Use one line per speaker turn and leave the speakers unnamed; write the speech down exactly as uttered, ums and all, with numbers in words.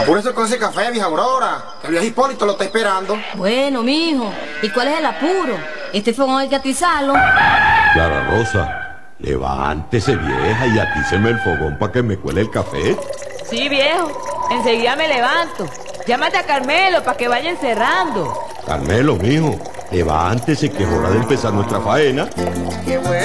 Apúrese con ese café, vieja Aurora, que el viejo Hipólito lo está esperando.
Bueno, mijo, ¿y cuál es el apuro? Este fogón hay que atizarlo.
Clara Rosa, levántese, vieja, y atíceme el fogón para que me cuele el café.
Sí, viejo, enseguida me levanto. Llámate a Carmelo para que vaya encerrando.
Carmelo, mijo, levántese, que es hora de empezar nuestra faena.
Qué bueno.